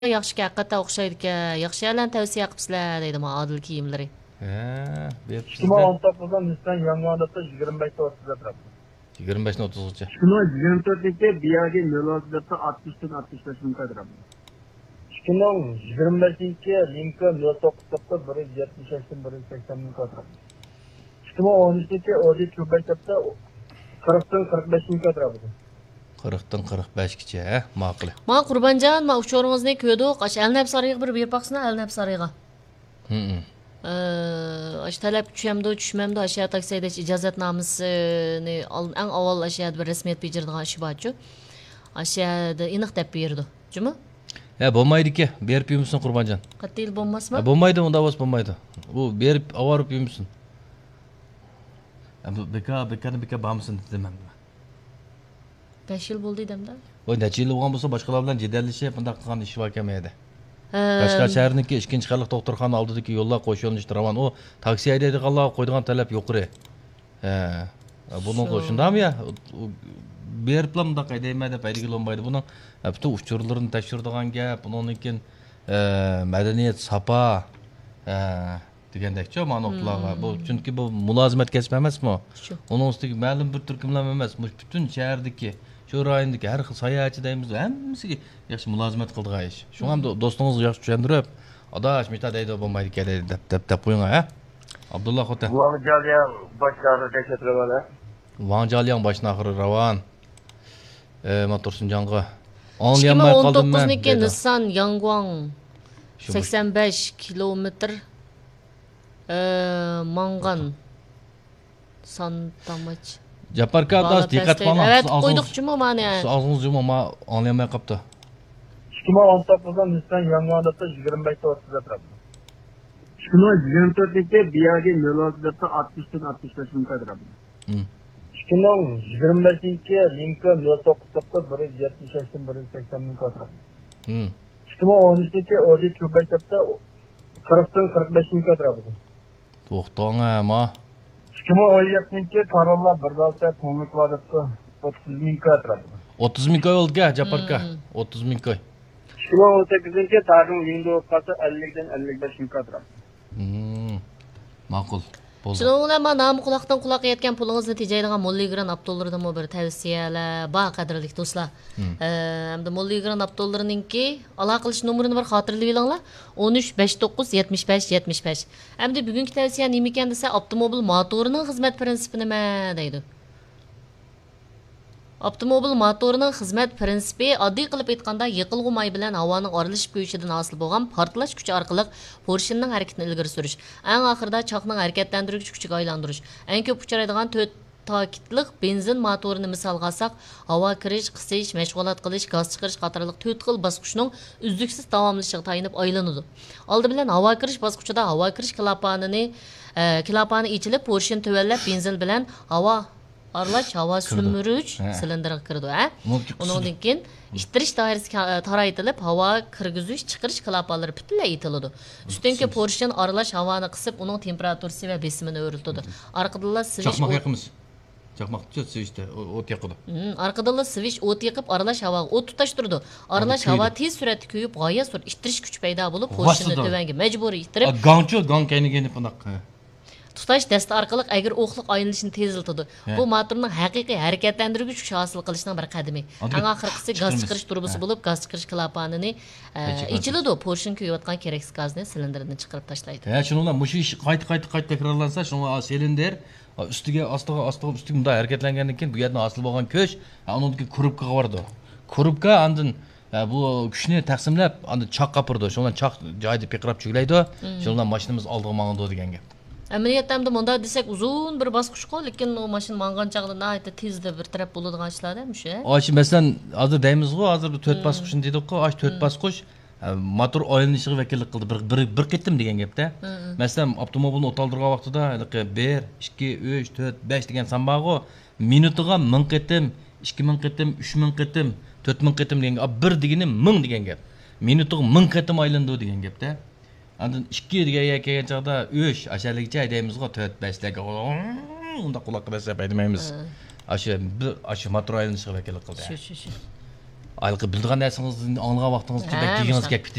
Yaxshi haqiqatda o'xshaydi ekan. Yaxshi yerlarni tavsiya qilibsizlar deydi men Odil kiyimlari. Shuma 10 topilgan nisbatan yangi odatda 25 ta 30 atrofida. 25 dan 30gacha. Shuma 24 ga biyagi 06 60 dan 65 ming atrofida. Shuma 25 ga Linka 09 da 178 dan 180 ming atrofida. Shuma 13 ga Audi Q5 da 40 dan 45 ming atrofida. 40 dan 45gacha, ma'qul. Men Qurbanjon, men uchoringizni ko'rdik. Ash Alnab sariga bir baqsina Alnab sariga. Ash talab tushmamdi, aşağı taksiyada ijozatnomasini eng avval aşağıda bir rasmiyat bejirdigan ish borchu. Aşağıda aniq deb berdi. Jumi? Bo'lmaydi ki, berib yurmisin Qurbanjon. Qattiq yil bo'lmasmi? Bo'lmaydi, unda bo'lmaydi. U berib avorib yurmisin. Beka bormisin demam. 5 yil bo'ldi demda. Voy, necha yil bo'lgan bo'lsa, boshqalar bilan jadallashib, bunday qilgan ish bor ekan menda. Qashqar shahriniki 2-qirliq doktorxona oldidagi yo'llar qo'sh yo'lni ishtiraman. U taksi haydaydiganlar qo'ydigan talab yuqori. Buni shundami ya? Beriblam da qaydayma deb aytgan bo'lmaydi. Buning butun uchurlarini tekshiradigan gap, buningkin madaniyat, sapa degandekchi ma'no nuqtalarga. Bu chunki bu mulozimat kasb emasmi? Uning ustiga ma'lum bir turkumlar emas, butun shahardagi shu rayondagi har xil sayohatchi deymiz, hammasiga yaxshi mulozimat qildigan ish. Shunga ham do'stingizni yaxshi tushuntirib, adash meta deydi bo'lmaydi kelaydi deb qo'ying ha. Abdulla Xota. Wang Jialiang başları tekşetirmeli. Wang Jialiang başına axırı ravan. Motorsun canğı. Anlayamay qaldım men. 2019'niki Nissan Yangwang 85 kilometr mangan Santamaç. Japarka adaş diqqat qilma. Evet, qo'ydiqchimi meni? Og'zingiz yumma, anlayamay qopti. Shuma 10 topilgan nisbatan yangi odatda 25 ta 30 atrofida. Shuma 24 ga biyagi 06 60 dan 65 ming atrofida. Shuma 25 ga Linka 09 da 178 dan 180 ming atrofida. Shuma 13 ga Audi Q5 da 40 dan 45 ming atrofida. To'xtang ama. Shuma 17 ga Corolla 1.6 to'nlik odatda 30 ming atrofida. 30 ming olga Japarka. 30 ming. Shuma 18 ga Tarun Lindo qasi 50 dan 55 ming atrofida. Ma'qul. Shuningdek, men nam quloqdan quloqqa yetgan pulingizni tejaydigan Molligran Abdullardan bir tavsiyalar bor qadrli do'stlar. Hamda Molligran Abdullarininki aloqalish nomerini bir xotirlab olinglar. 13 59 75 75. Hamda bugungi tavsiya nima ekan desa, avtomobil motorining xizmat prinsipi nima deydi. Avtomobil motorining xizmat prinsipi oddiy qilib aytganda yiqilg'u may bilan havoning aralashib ko'yishidan hosil bo'lgan portlash kuchi orqali porshinning harakatini ilgari surish, eng oxirida choqning harakatlantirish kuchiga aylantirish. Eng ko'p uchraydigan 4 ta'kidliq benzin motorini misolga olsak, havo kirish, qisish, mashg'ulot qilish, gaz chiqarish qatorliq 4 xil bosqichning uzluksiz davomlashiga tayinib aylanadi. Oldi bilan havo kirish bosqichida havo kirish klapani ichilib, porshin tuvallab benzin bilan havo aralash havo sumirish silindiriga kirdi. Undan keyin ittirish doirasi taraytilib, havo kirgizish, chiqarish klapanlari butunlay itiladi. Ustunki porshin aralash havoni qisib, uning temperaturasi va besimini o'rnatadi. Orqadan svish chaqmoq yoqimiz. Chaqmoq swishda o't yoqadi. Orqadan svish o't yoqib, aralash havoga o't tutashtirdi. Aralash havo tez suratda kuyib, g'oya surat ittirish kuchi paydo bo'lib, porshinni tuvanga majburiy ittirib, gang kayniga bunaq tutash dasta orqali agar o'qliq aylanishini tezlatadi. Bu motorning haqiqiy harakatlantiruvchi kuch hosil qilishning bir qadami. Eng oxirgisi gaz chiqarish turbusi bo'lib, gaz chiqarish klapanini ichiladi. Porshin kuyayotgan keraksiz gazni silindridan chiqarib tashlaydi. Shuningdek, mush ish qayta takrorlansa, shunga silindr ustiga bunday harakatlangandan keyin bu yerda hosil bo'lgan kuch, uningki kurubkaga bordi. Kurubka andin bu kuchni taqsimlab, andin choq qapirdi. Shundan choq joyida piqirab chuglaydi. Shundan mashinamiz oldiga mangdi degan gap. Amaliyotda bunda desak uzun bir bosqichqo, lekin o mashina mangan chaqda nihoyatda tezda bir taraf bo'ladigan ishlarda musha. Oshi masalan, hozir deymiz-ku, hozir 4 bosqichni dedik-ku, 4 bosqich motor aylanishiga vakillik qildi. Bir qitim degan gapda. Masalan, avtomobilni o'taldirgan vaqtida 1, 2, 3, 4, 5 degan san bor-ku, minutiga 1000 qitim, 2000 qitim, 3000 qitim, 4000 qitim degan bir degani 1000 degan gap. Minutiga 1000 qitim aylandi degan gapda. Andın 2 degan kelgan chaqda 3 ashaligicha aydaymiz-ku 4-5 lega. Unda quloqqa basa aytmaymiz. Ashu motor aylanishiga vakillik qildi. Shu. Aylıqı bildiğin narsangizni anglagan vaqtingiz kelib Ha, kelgingiz o'sha. kelib